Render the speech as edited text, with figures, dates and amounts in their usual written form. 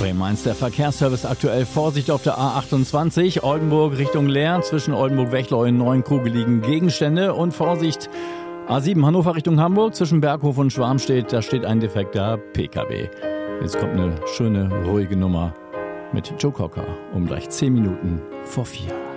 Bremen 1, der Verkehrsservice aktuell. Vorsicht auf der A28, Oldenburg Richtung Leer. Zwischen Oldenburg-Wechleu und Neuenkrug liegen Gegenstände. Und Vorsicht, A7 Hannover Richtung Hamburg. Zwischen Berghof und Schwarmstedt, da steht ein defekter PKW. Jetzt kommt eine schöne, ruhige Nummer mit Joe Cocker um gleich 10 Minuten vor 4.